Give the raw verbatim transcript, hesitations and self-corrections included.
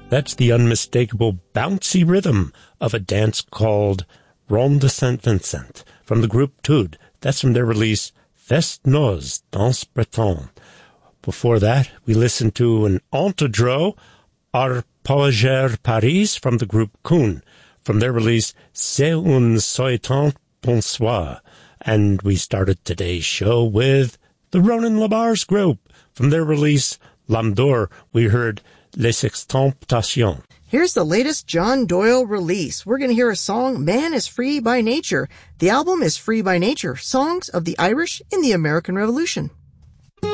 That's the unmistakable bouncy rhythm of a dance called Ronde de Saint Vincent from the group Tude. That's from their release Fest Noz, Danse Breton. Before that, we listened to an entedro, Arpeggier Paris from the group Kuhn, from their release C'est un souhaitant bonsoir. And we started today's show with the Ronan Labars group. From their release L'Âme d'Or, we heard Les Extemptations. Here's the latest John Doyle release. We're going to hear a song, Man is Free by Nature. The album is Free by Nature, Songs of the Irish in the American Revolution.